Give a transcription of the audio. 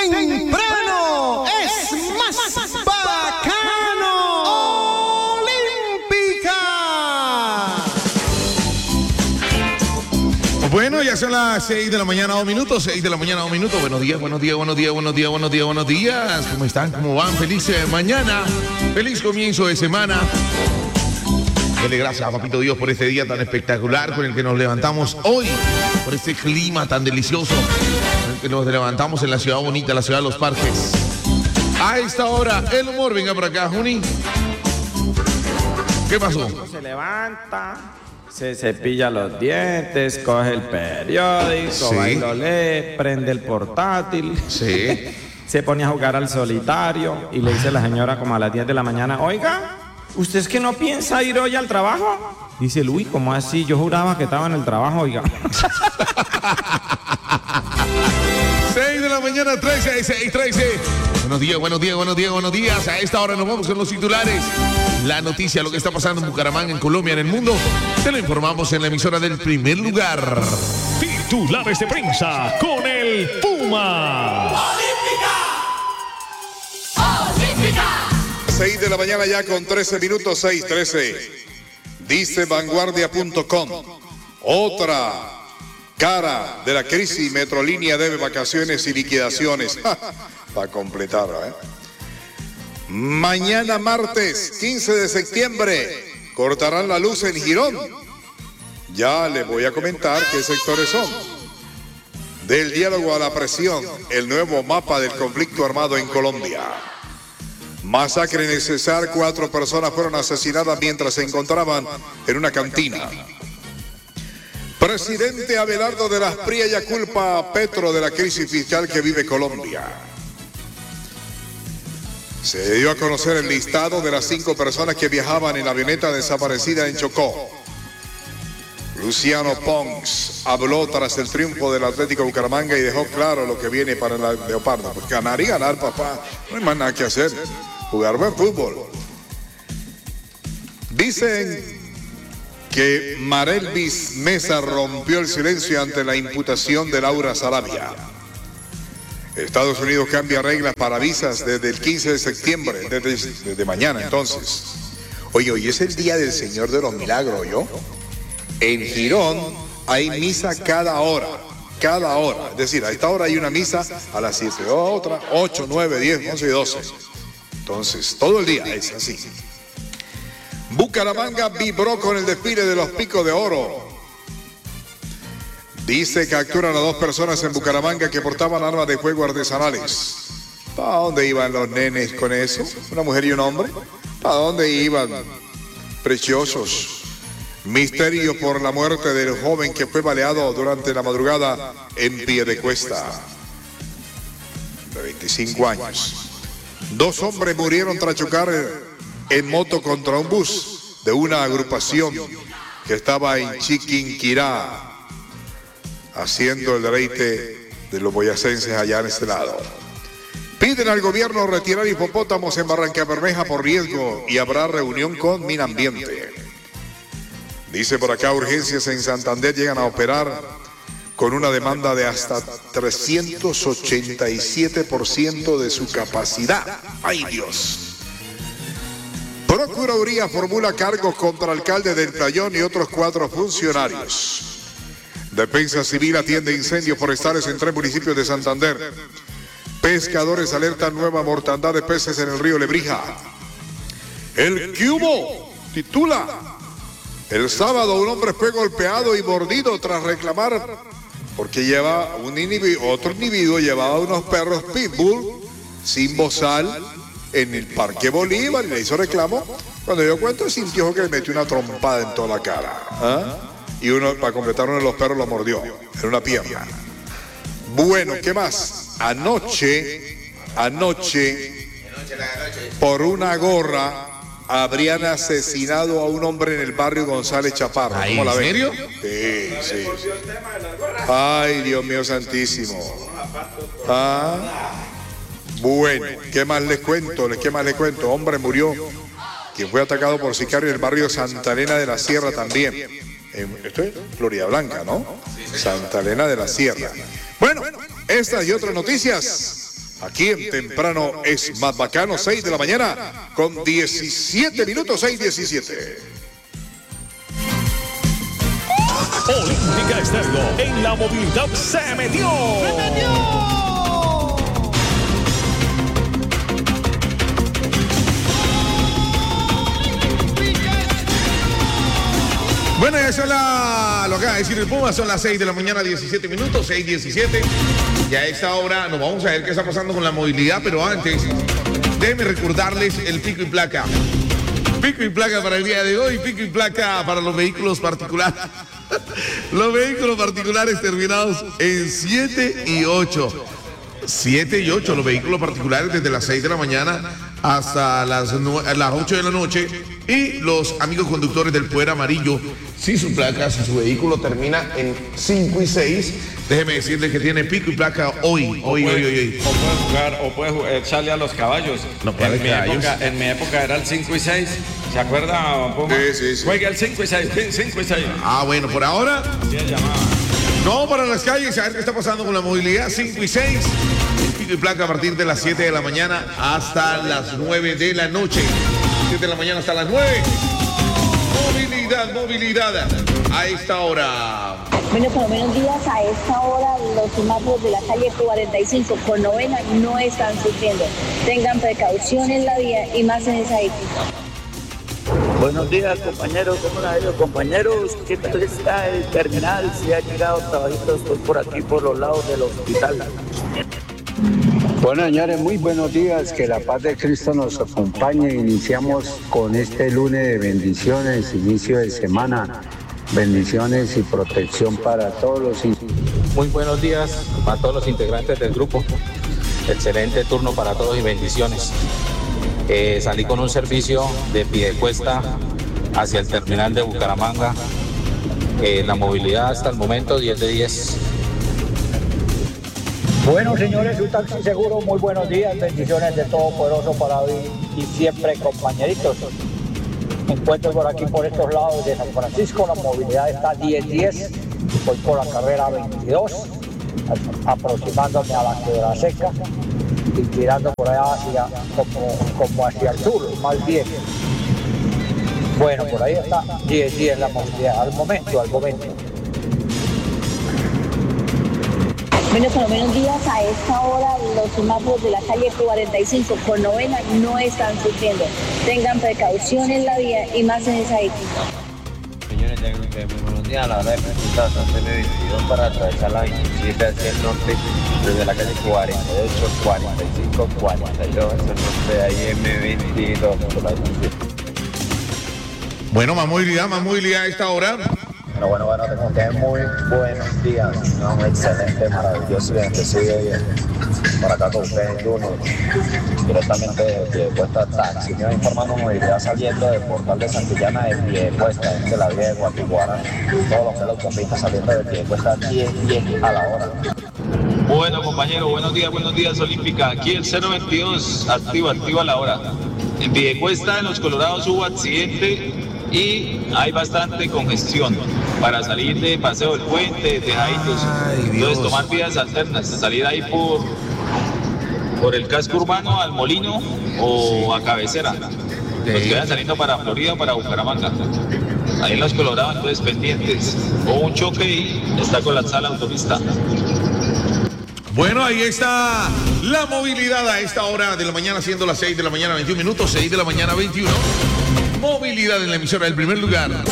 temprano es más bacano. Olímpica. Bueno, ya son las 6 de la mañana, 2 minutos. 6 de la mañana, 2 minutos. Buenos días, buenos días, buenos días, buenos días, buenos días, buenos días. ¿Cómo están? ¿Cómo van? Feliz mañana. Feliz comienzo de semana. Dele gracias a Papito Dios por este día tan espectacular con el que nos levantamos hoy, por este clima tan delicioso con el que nos levantamos en la ciudad bonita, la ciudad de los parques. A esta hora, el humor, venga por acá, Juni. ¿Qué pasó? Se levanta, se cepilla los dientes, coge el periódico, Sí. va y lo lee, prende el portátil. Sí. Se pone a jugar al solitario y le dice a la señora como a las 10 de la mañana, oiga, ¿usted es que no piensa ir hoy al trabajo? Dice, uy, ¿cómo así? Yo juraba que estaba en el trabajo, oiga. 6 de la mañana, 6:13. Buenos días, buenos días, buenos días, buenos días. A esta hora nos vamos con los titulares. La noticia, lo que está pasando en Bucaramanga, en Colombia, en el mundo, te lo informamos en la emisora del primer lugar. Titulares de prensa con el Puma. 6 de la mañana ya con 13 minutos, 6:13. Dice vanguardia.com. Otra cara de la crisis, Metrolínea debe vacaciones y liquidaciones. Para completarla, Mañana martes, 15 de septiembre, cortarán la luz en Girón. Ya les voy a comentar qué sectores son. Del diálogo a la presión, el nuevo mapa del conflicto armado en Colombia. Masacre en el Cesar, 4 personas fueron asesinadas mientras se encontraban en una cantina. Presidente Abelardo de las Priella culpa a Petro de la crisis fiscal que vive Colombia. Se dio a conocer el listado de las 5 personas que viajaban en la avioneta desaparecida en Chocó. Luciano Pons habló tras el triunfo del Atlético Bucaramanga y dejó claro lo que viene para el Leopardo. Pues ganar y ganar, papá. No hay más nada que hacer. Jugar buen fútbol. Dicen que Marelvis Mesa rompió el silencio ante la imputación de Laura Sarabia. Estados Unidos cambia reglas para visas desde el 15 de septiembre, desde mañana entonces. Oye, hoy es el día del Señor de los Milagros, ¿yo? En Girón hay misa cada hora. Es decir, a esta hora hay una misa a las 7, otra, 8, 9, 10, 11 y 12. Entonces, todo el día es así. Bucaramanga vibró con el desfile de los Picos de Oro. Dice que capturan a 2 personas en Bucaramanga que portaban armas de fuego artesanales. ¿Para dónde iban los nenes con eso? ¿Una mujer y un hombre? ¿Para dónde iban? Preciosos. Misterio por la muerte del joven que fue baleado durante la madrugada en Piedecuesta, de 25 años. 2 hombres murieron tras chocar en moto contra un bus de una agrupación que estaba en Chiquinquirá, haciendo el deleite de los boyacenses allá en este lado. Piden al gobierno retirar hipopótamos en Barrancabermeja por riesgo y habrá reunión con Minambiente. Dice por acá, urgencias en Santander llegan a operar con una demanda de hasta 387% de su capacidad. ¡Ay, Dios! Procuraduría formula cargos contra alcalde del Playón y otros 4 funcionarios. Defensa Civil atiende incendios forestales en 3 municipios de Santander. Pescadores alertan nueva mortandad de peces en el río Lebrija. El Cubo titula: el sábado un hombre fue golpeado y mordido tras reclamar porque otro individuo llevaba unos perros pitbull sin bozal en el Parque Bolívar y le hizo reclamo. Cuando dio cuenta sintió que le metió una trompada en toda la cara. Y uno, para completar, uno de los perros lo mordió en una pierna. Bueno, ¿qué más? Anoche, por una gorra, habrían asesinado a un hombre en el barrio González Chaparro. ¿Cómo la ven? ¿En serio? Sí. Ay, Dios mío santísimo. Bueno, ¿qué más les cuento? Hombre murió, quien fue atacado por sicario en el barrio Santa Elena de la Sierra también. Esto es Florida Blanca, ¿no? Santa Elena de la Sierra. Bueno, estas y otras noticias Aquí en Temprano es más bacano, 6 de la mañana, con 17 minutos, 6:17. Olímpica Estéreo en la movilidad se metió. Bueno, eso es lo que va a decir el Puma, son las 6 de la mañana, 17 minutos, 6:17. Y a esta hora nos vamos a ver qué está pasando con la movilidad, pero antes, déjenme recordarles el pico y placa. Pico y placa para el día de hoy, pico y placa para los vehículos particulares. Los vehículos particulares terminados en 7 y 8. 7 y 8, los vehículos particulares desde las 6 de la mañana hasta las 8 de la noche. Y los amigos conductores del Poder Amarillo, si su placa, si su vehículo termina en 5 y 6, déjeme decirle que tiene pico y placa hoy. O puede jugar, o puede echarle a los caballos. No, para caballos. En mi época era el 5 y 6. ¿Se acuerda, Puma? Sí. Juega el 5 y 6, 5 y 6. Bueno, por ahora, Así es llamada. no para las calles, a ver qué está pasando con la movilidad, 5 y 6. El pico y placa a partir de las 7 de la mañana hasta las 9 de la noche. 7 de la mañana hasta las 9. Movilidad. A esta hora. Bueno, por lo menos días a esta hora los semáforos de la calle 45 con novena no están sufriendo. Tengan precaución en la vía y más en esa época. Buenos días, compañeros. ¿Cómo les ha ido, compañeros? ¿Qué tal está el terminal? Si ha llegado trabajitos por aquí, por los lados del hospital. Bueno, señores, muy buenos días. Que la paz de Cristo nos acompañe. Iniciamos con este lunes de bendiciones, inicio de semana. Bendiciones y protección para todos los... Muy buenos días a todos los integrantes del grupo. Excelente turno para todos y bendiciones. Salí con un servicio de Piedecuesta hacia el terminal de Bucaramanga. La movilidad hasta el momento 10 de 10. Bueno, señores, un taxi seguro. Muy buenos días. Bendiciones de Todopoderoso para hoy y siempre, compañeritos. Me encuentro por aquí, por estos lados de San Francisco. La movilidad está 10-10. Voy por la carrera 22, aproximándome a la Quebrada Seca y tirando por allá como hacia el sur, más bien. Bueno, por ahí está 10-10 la movilidad, al momento. Bueno, por lo menos días a esta hora los semáforos de la calle 45 con novena no están sufriendo. Tengan precaución en la vía y más en esa época. Señores, muy buenos días. A la hora de presentar M22 para atravesar la 27 hacia el norte, desde la calle 48, 45, 42 hacia el norte, ahí M22 por la 27. Bueno, más movilidad a esta hora. Bueno, tengo que muy buenos días. Un excelente, maravilloso y bendecido día. Por acá con ustedes, Juno, directamente de Piedecuesta Taxi. Me va informando movilidad saliendo del portal de Santillana de Piedecuesta, de la vía de Guatiguara. Todo lo que es la autopista saliendo de Piedecuesta 10 a la hora. Bueno, compañero, buenos días, Olímpica. Aquí el 022, activa la hora. En Piedecuesta, en Los Colorados, hubo accidente y hay bastante congestión para salir de Paseo del Puente, de Jaitos. Entonces tomar vías alternas, salir ahí por el casco urbano al Molino o a Cabecera. Los que vayan saliendo para Florida o para Bucaramanga. Ahí en Los Colorados, entonces pendientes. O un choque y está colapsada la autopista. Bueno, ahí está la movilidad a esta hora de la mañana, siendo las 6 de la mañana, 21 minutos, 6 de la mañana, 21. Movilidad en la emisora del primer lugar.